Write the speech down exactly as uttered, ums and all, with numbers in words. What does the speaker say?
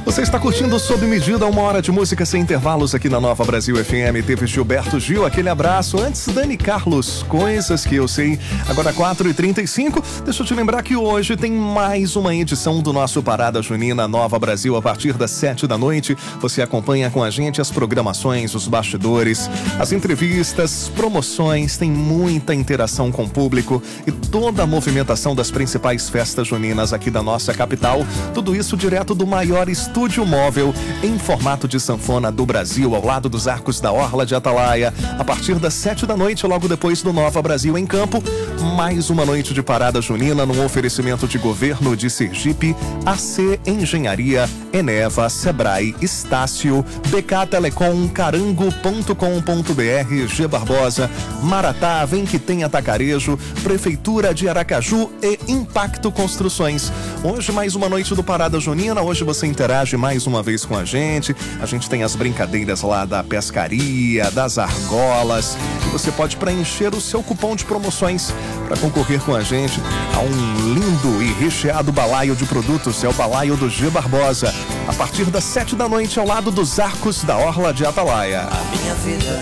Você está curtindo Sob Medida, uma hora de música sem intervalos aqui na Nova Brasil F M. Teve Gilberto Gil, aquele abraço. Antes, Dani Carlos, Coisas Que Eu Sei. Agora quatro e trinta e cinco. Deixa eu te lembrar que hoje tem mais uma edição do nosso Parada Junina Nova Brasil a partir das sete da noite. Você acompanha com a gente as programações, os bastidores, as entrevistas, promoções, tem muita interação com o público e toda a movimentação das principais festas juninas aqui da nossa capital. Tudo isso direto do maior estúdio Estúdio móvel em formato de sanfona do Brasil, ao lado dos arcos da Orla de Atalaia, a partir das sete da noite, logo depois do Nova Brasil em Campo. Mais uma noite de parada junina num oferecimento de governo de Sergipe, A C Engenharia, Eneva, Sebrae, Estácio, B K Telecom, carango ponto com ponto br, G Barbosa, Maratá, Vem Que Tem Atacarejo, Prefeitura de Aracaju e Impacto Construções. Hoje mais uma noite do Parada Junina, hoje você interage mais uma vez com a gente. A gente tem as brincadeiras lá da pescaria, das argolas. Você pode preencher o seu cupom de promoções para concorrer com a gente a um lindo e recheado balaio de produtos. É o balaio do G Barbosa, a partir das sete da noite, ao lado dos arcos da Orla de Atalaia. A minha vida